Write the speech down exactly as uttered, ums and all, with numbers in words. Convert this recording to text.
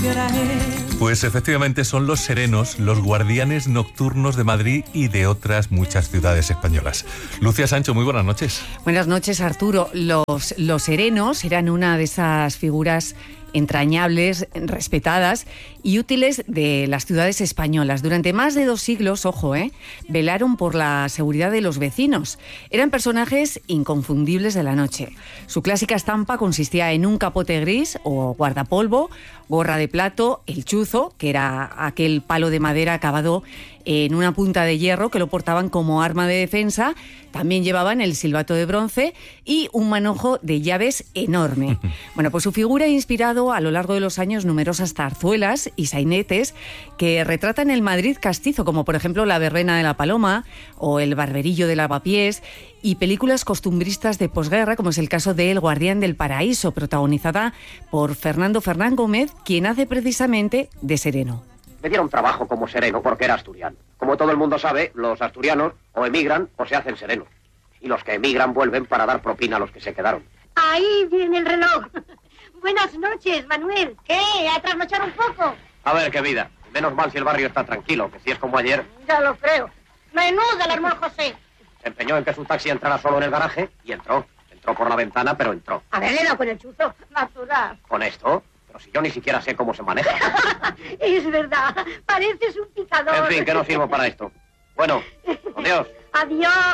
Pues efectivamente son los serenos, los guardianes nocturnos de Madrid y de otras muchas ciudades españolas. Lucía Sancho, muy buenas noches. Buenas noches, Arturo. Los, los serenos eran una de esas figuras entrañables, respetadas y útiles de las ciudades españolas. Durante más de dos siglos, ojo, ¿eh? velaron por la seguridad de los vecinos. Eran personajes inconfundibles de la noche. Su clásica estampa consistía en un capote gris o guardapolvo, gorra de plato, el chuzo, que era aquel palo de madera acabado en una punta de hierro que lo portaban como arma de defensa. También llevaban el silbato de bronce y un manojo de llaves enorme. Bueno, pues su figura ha inspirado a lo largo de los años numerosas zarzuelas y sainetes que retratan el Madrid castizo, como por ejemplo La verbena de la Paloma o El barberillo del Lavapiés, y películas costumbristas de posguerra, como es el caso de El guardián del paraíso, protagonizada por Fernando Fernán Gómez, quien hace precisamente de sereno. Me dieron trabajo como sereno porque era asturiano. Como todo el mundo sabe, los asturianos o emigran o se hacen serenos. Y los que emigran vuelven para dar propina a los que se quedaron. Ahí viene el reloj. Buenas noches, Manuel. ¿Qué? ¿A trasnochar un poco? A ver, qué vida. Menos mal si el barrio está tranquilo, que si es como ayer... Ya lo creo. Menuda el hermano José. Se empeñó en que su taxi entrara solo en el garaje y entró. Entró por la ventana, pero entró. A ver, le da con el chuzo. Natural. ¿Con esto? Pero si yo ni siquiera sé cómo se maneja. Es verdad. Pareces un picador. En fin, que no sirvo para esto. Bueno, adiós. Adiós.